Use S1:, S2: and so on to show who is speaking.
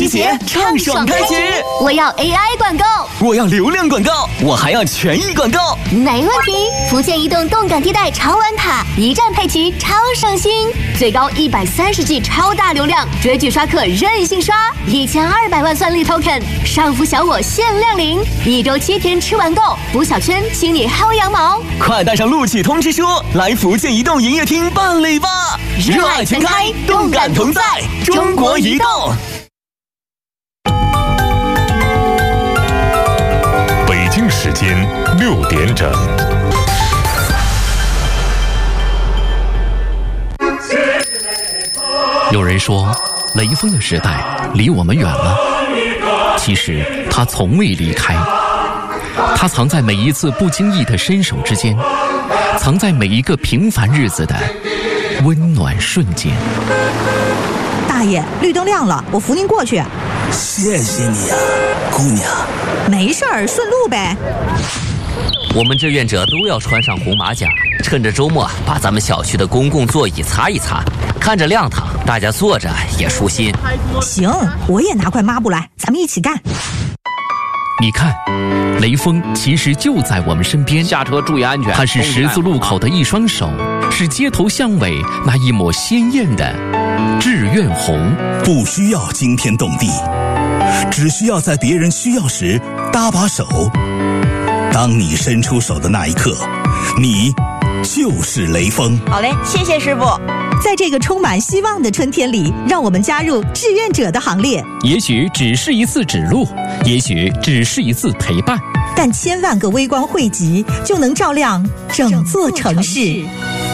S1: 集结，畅爽开启。
S2: 我要 AI 管购，
S1: 我要流量管告，我还要权益管告。
S2: 没问题。福建移动动感地带超玩卡，一站配齐，超省心，最高130G 超大流量，追剧刷客任性刷，1200万算力 token， 上浮小我限量领，1周7天吃完购，补小圈，请你薅羊毛。
S1: 快带上录取通知书，来福建移动营业厅办理吧！热爱全开，动感同在，中国移动。
S3: 北京时间6点整。
S4: 有人说，雷锋的时代离我们远了，其实他从未离开，他藏在每一次不经意的伸手之间，藏在每一个平凡日子的温暖瞬间。
S5: 大爷，绿灯亮了，我扶您过去。
S6: 谢谢你啊，姑娘。
S5: 没事儿，顺路呗。
S7: 我们志愿者都要穿上红马甲，趁着周末把咱们小区的公共座椅擦一擦，看着亮堂，大家坐着也舒心。
S5: 行，我也拿块抹布来，咱们一起干。
S4: 你看，雷锋其实就在我们身边，
S8: 下车注意安全。
S4: 他是十字路口的一双手，是街头巷尾那一抹鲜艳的志愿红。
S6: 不需要惊天动地，只需要在别人需要时搭把手。当你伸出手的那一刻，你就是雷锋。
S5: 好嘞，谢谢师傅。在这个充满希望的春天里，让我们加入志愿者的行列。
S4: 也许只是一次指路，也许只是一次陪伴，
S5: 但千万个微光汇集，就能照亮整座城市。